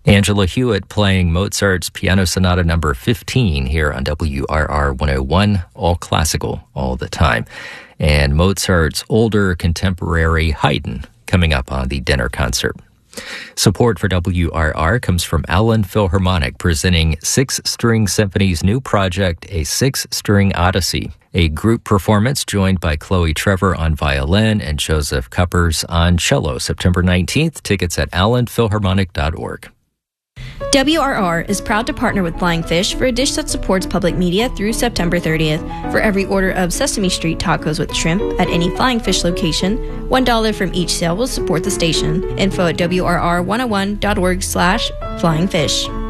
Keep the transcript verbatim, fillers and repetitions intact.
Angela Hewitt playing Mozart's Piano Sonata number fifteen here on W R R one oh one, all classical all the time. And Mozart's older contemporary Haydn coming up on the dinner concert. Support for W R R comes from Allen Philharmonic, presenting Six String Symphony's new project, A Six-String Odyssey, a group performance joined by Chloe Trevor on violin and Joseph Cuppers on cello, September nineteenth. Tickets at allen philharmonic dot org. W R R is proud to partner with Flying Fish for a dish that supports public media through September thirtieth. For every order of Sesame Street tacos with shrimp at any Flying Fish location, one dollar from each sale will support the station. Info at W R R one oh one dot org slash Flying Fish.